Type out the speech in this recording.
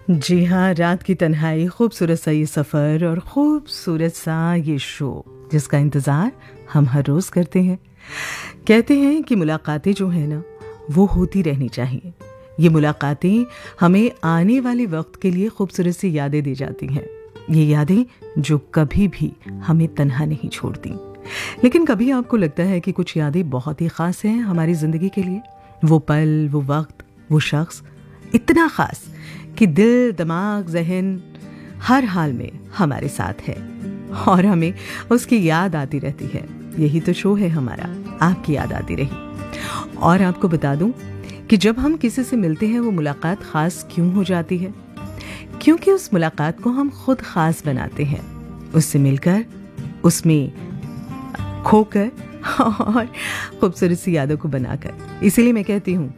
जी हाँ, रात की तन्हाई, खूबसूरत सा ये सफ़र और खूबसूरत सा ये शो जिसका इंतज़ार हम हर रोज़ करते हैं। कहते हैं कि मुलाकातें जो हैं ना, वो होती रहनी चाहिए। ये मुलाकातें हमें आने वाले वक्त के लिए खूबसूरत सी यादें दे जाती हैं। ये यादें जो कभी भी हमें तन्हा नहीं छोड़ती। लेकिन कभी आपको लगता है कि कुछ यादें बहुत ही ख़ास हैं हमारी ज़िंदगी के लिए? वो पल, वो वक्त, वो शख्स इतना ख़ास कि दिल, दिमाग, ज़हन हर हाल में हमारे साथ है और हमें उसकी याद आती रहती है। यही तो शो है हमारा, आपकी याद आती रही। और आपको बता दूं कि जब हम किसी से मिलते हैं वो मुलाकात ख़ास क्यों हो जाती है? क्योंकि उस मुलाकात को हम खुद ख़ास बनाते हैं। उससे मिलकर, उसमें खोकर और खूबसूरत सी यादों को बनाकर। इसीलिए मैं कहती हूँ